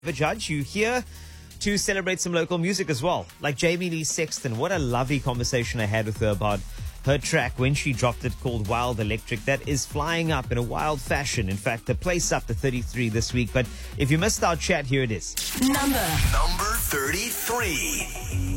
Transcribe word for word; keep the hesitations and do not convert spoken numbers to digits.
The Judge, you here to celebrate some local music as well, like Jamie Lee Sexton. What a lovely conversation I had with her about her track when she dropped it, called Wild Electric. That is flying up in a wild fashion. In fact, the place up to thirty-three this week. But if you missed our chat, here it is. Number Number thirty-three.